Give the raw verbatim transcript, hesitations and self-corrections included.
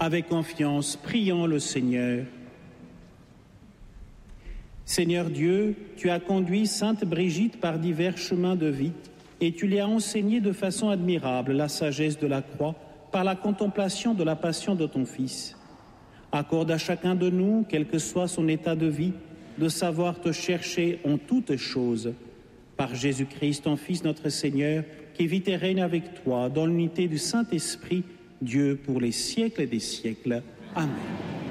Avec confiance, prions le Seigneur. Seigneur Dieu, tu as conduit Sainte Brigitte par divers chemins de vie et tu lui as enseigné de façon admirable la sagesse de la croix par la contemplation de la passion de ton Fils. Accorde à chacun de nous, quel que soit son état de vie, de savoir te chercher en toutes choses. Par Jésus-Christ, ton Fils, notre Seigneur, qui vit et règne avec toi dans l'unité du Saint-Esprit, Dieu pour les siècles des siècles. Amen.